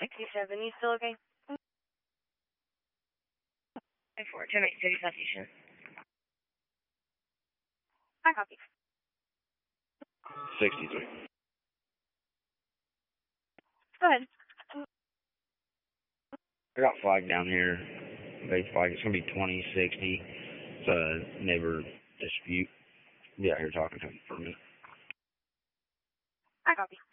67, you still okay? 4, 10-8, City Citation. I copy. 63. Go ahead. I got flag down here. Base flag. It's going to be 2060. It's a neighbor dispute. Be out here talking to him for a minute. I copy.